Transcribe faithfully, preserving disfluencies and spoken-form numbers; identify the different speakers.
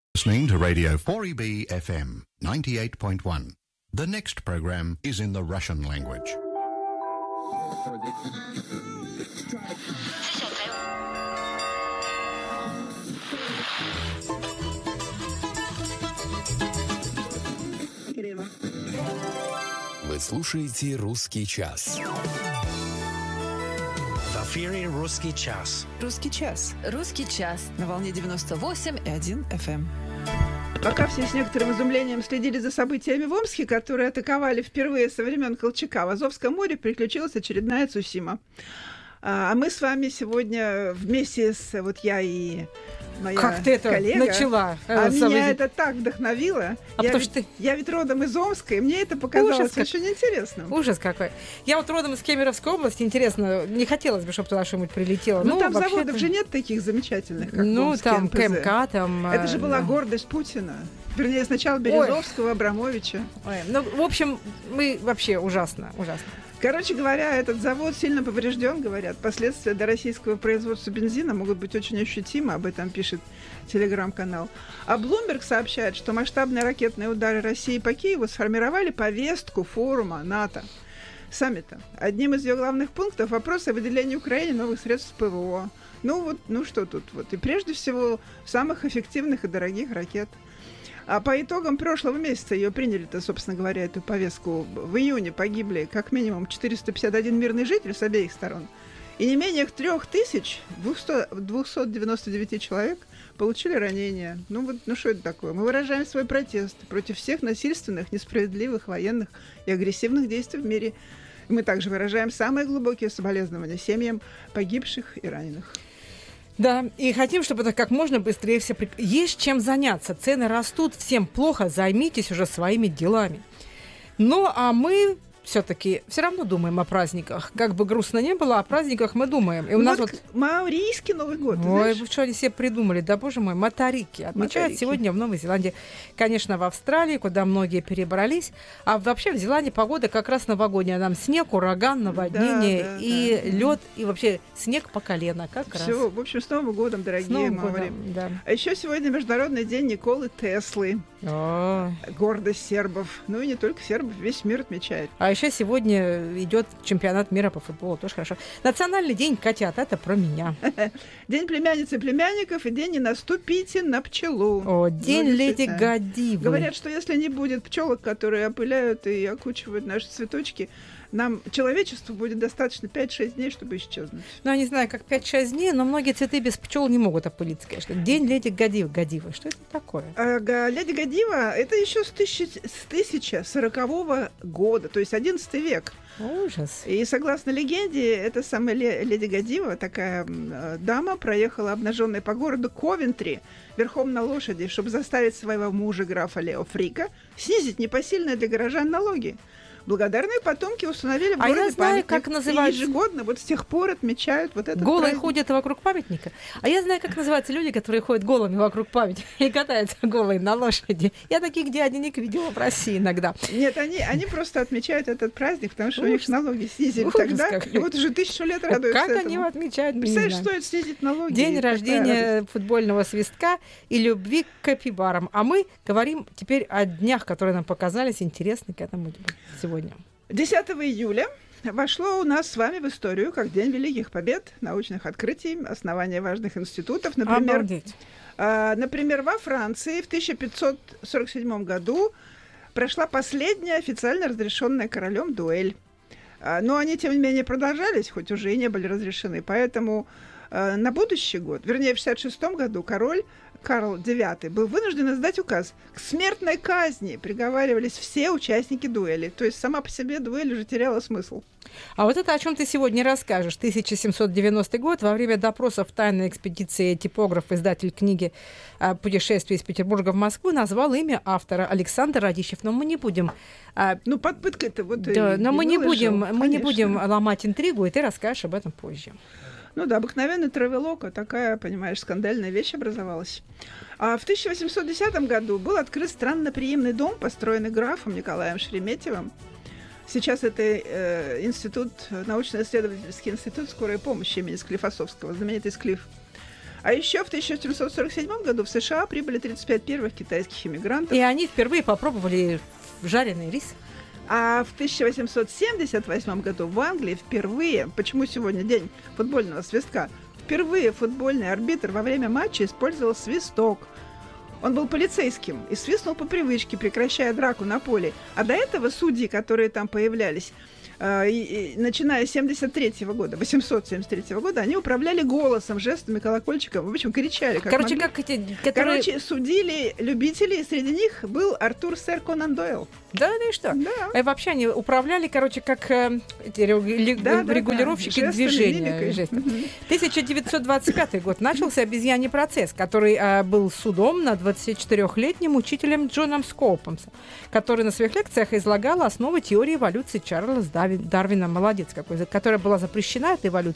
Speaker 1: Listening to Radio four E B эф эм ninety-eight point one. The next program is in the Russian language.
Speaker 2: Вы слушаете «Русский час».
Speaker 3: В эфире «Русский час».
Speaker 4: «Русский час».
Speaker 5: «Русский час».
Speaker 4: На волне девяносто восемь и один эф эм.
Speaker 6: Пока все с некоторым изумлением следили за событиями в Омске, которые атаковали впервые со времен Колчака, в Азовском море приключилась очередная Цусима. А мы с вами сегодня вместе с вот я и моя
Speaker 7: как ты это
Speaker 6: коллега.
Speaker 7: начала?
Speaker 6: А
Speaker 7: э,
Speaker 6: меня это так вдохновило.
Speaker 7: А
Speaker 6: я,
Speaker 7: потому
Speaker 6: ведь,
Speaker 7: что ты...
Speaker 6: я ведь родом из Омска, и мне это показалось
Speaker 7: Ужас,
Speaker 6: очень как... интересным.
Speaker 7: Ужас какой. Я вот родом из Кемеровской области. Интересно, не хотелось бы, чтобы туда что-нибудь прилетело.
Speaker 6: Ну,
Speaker 7: ну
Speaker 6: там
Speaker 7: вообще-то...
Speaker 6: заводов же нет таких замечательных, как
Speaker 7: Ну,
Speaker 6: Омский
Speaker 7: там
Speaker 6: эн пэ зэ.
Speaker 7: КМК, там...
Speaker 6: Это же была
Speaker 7: да.
Speaker 6: гордость Путина. Вернее, сначала Березовского, Абрамовича.
Speaker 7: Ой, ну, в общем, мы вообще ужасно, ужасно.
Speaker 6: Короче говоря, этот завод сильно поврежден, говорят. Последствия до российского производства бензина могут быть очень ощутимы, об этом пишет телеграм-канал. А Bloomberg сообщает, что масштабные ракетные удары России по Киеву сформировали повестку форума НАТО, саммита. Одним из ее главных пунктов вопрос о выделении Украине новых средств ПВО. Ну вот, ну что тут вот. И прежде всего самых эффективных и дорогих ракет. А по итогам прошлого месяца ее приняли-то, собственно говоря, эту повестку. В июне погибли как минимум четыреста пятьдесят один мирный житель с обеих сторон. И не менее три тысячи двести девяносто девять человек получили ранения. Ну вот, ну что это такое? Мы выражаем свой протест против всех насильственных, несправедливых, военных и агрессивных действий в мире. Мы также выражаем самые глубокие соболезнования семьям погибших и раненых.
Speaker 7: Да, и хотим, чтобы это как можно быстрее все... При... Есть чем заняться, цены растут, всем плохо, займитесь уже своими делами. Ну, а мы все-таки все равно думаем о праздниках. Как бы грустно не было, о праздниках мы думаем. И у
Speaker 6: ну
Speaker 7: нас
Speaker 6: вот, вот... Маорийский Новый год,
Speaker 7: Ой, вы что они себе придумали? Да, боже мой, Матарики. Отмечают
Speaker 6: Матарики.
Speaker 7: Сегодня в Новой Зеландии. Конечно, в Австралии, куда многие перебрались. А вообще в Зеландии погода как раз новогодняя. Нам снег, ураган, наводнение, да, да, и да. лед, и вообще снег по колено. Как
Speaker 6: Все,
Speaker 7: раз.
Speaker 6: в общем, с Новым годом, дорогие
Speaker 7: с Новым
Speaker 6: Маори.
Speaker 7: годом, да.
Speaker 6: А еще сегодня Международный день Николы Теслы.
Speaker 7: О.
Speaker 6: Гордость сербов. Ну и не только сербов, весь мир отмечает.
Speaker 7: А еще сегодня идет чемпионат мира по футболу, тоже хорошо. Национальный день котят, это про меня.
Speaker 6: День племянницы и племянников и день «Не наступите на пчелу».
Speaker 7: О, день ну, Леди Гадивы.
Speaker 6: Говорят, что если не будет пчелок, которые опыляют и окучивают наши цветочки, нам, человечеству, будет достаточно пять-шесть дней, чтобы исчезнуть.
Speaker 7: Ну, я не знаю, как пять-шесть дней, но многие цветы без пчел не могут опылиться, конечно. День Леди Гадивы. Гадивы. Что это такое?
Speaker 6: А, Леди Гадива — это еще с, тысячи, с тысяча сорокового года, то есть одиннадцатый век.
Speaker 7: Ужас.
Speaker 6: И согласно легенде, эта самая Леди Гадива, такая э, дама, проехала обнаженной по городу Ковентри верхом на лошади, чтобы заставить своего мужа, графа Лео Фрика, снизить непосильные для горожан налоги. Благодарные потомки установили в
Speaker 7: а
Speaker 6: городе
Speaker 7: я знаю,
Speaker 6: памятник.
Speaker 7: как называется...
Speaker 6: И ежегодно вот с тех пор отмечают вот этот
Speaker 7: Голые
Speaker 6: праздник.
Speaker 7: ходят вокруг памятника. А я знаю, как называются люди, которые ходят голыми вокруг памятника и катаются голые на лошади. Я таких дяденек видела в России иногда.
Speaker 6: Нет, они, они просто отмечают этот праздник, потому что Ужас. У них налоги снизили
Speaker 7: Ужас
Speaker 6: тогда.
Speaker 7: Какой.
Speaker 6: И вот уже тысячу лет радуются
Speaker 7: Как
Speaker 6: этому.
Speaker 7: они его отмечают?
Speaker 6: Представляешь, стоит снизить налоги.
Speaker 7: День рождения футбольного свистка и любви к капибарам. А мы говорим теперь о днях, которые нам показались интересны к этому сегодня.
Speaker 6: десятого июля вошло у нас с вами в историю как День великих побед, научных открытий, основания важных институтов. Например, э, например, во Франции в тысяча пятьсот сорок седьмом году прошла последняя официально разрешенная королем дуэль. Э, но они, тем не менее, продолжались, хоть уже и не были разрешены. Поэтому э, на будущий год, вернее, в шестьдесят шестом году король Карл девятый был вынужден издать указ. К смертной казни приговаривались все участники дуэли. То есть сама по себе дуэль уже теряла смысл.
Speaker 7: А вот это о чем ты сегодня расскажешь. тысяча семьсот девяностый год. Во время допросов тайной экспедиции типограф, издатель книги «Путешествие из Петербурга в Москву» назвал имя автора Александр Радищев. Но мы не будем...
Speaker 6: Ну, под пыткой-то вот...
Speaker 7: Да, но мы не, будем, мы не будем
Speaker 6: конечно.
Speaker 7: ломать интригу, и ты расскажешь об этом позже.
Speaker 6: Ну да, обыкновенный травелок, такая, понимаешь, скандальная вещь образовалась. А в тысяча восемьсот десятом году был открыт странноприимный дом, построенный графом Николаем Шереметьевым. Сейчас это э, институт, научно-исследовательский институт скорой помощи имени Склифосовского, знаменитый Склиф. А еще в тысяча семьсот сорок седьмом году в США прибыли тридцать пять первых китайских иммигрантов.
Speaker 7: И они впервые попробовали жареный рис.
Speaker 6: А в тысяча восемьсот семьдесят восьмом году в Англии впервые, почему сегодня день футбольного свистка, впервые футбольный арбитр во время матча использовал свисток. Он был полицейским и свистнул по привычке, прекращая драку на поле. А до этого судьи, которые там появлялись, э, и, и, начиная с семьдесят третьего года, восемьсот семьдесят третьего года, они управляли голосом, жестами, колокольчиком, в общем, кричали. Как
Speaker 7: Короче,
Speaker 6: могли.
Speaker 7: как эти... Которые...
Speaker 6: Короче, судили любителей, среди них был Артур Сэр Конан Дойл.
Speaker 7: Да, да и что?
Speaker 6: Да.
Speaker 7: И вообще они управляли, короче, как э, эти регу-
Speaker 6: Да, да,
Speaker 7: регулировщики
Speaker 6: да. Жестами,
Speaker 7: движения.
Speaker 6: мимикой.
Speaker 7: жестов.
Speaker 6: Мгм.
Speaker 7: тысяча девятьсот двадцать пятый год начался обезьяний процесс, который э, был судом над двадцатичетырёхлетним учителем Джоном Скоупомсом, который на своих лекциях излагал основы теории эволюции Чарльза Дарви- Дарвина. Молодец какой, которая была запрещена, эта эволюция,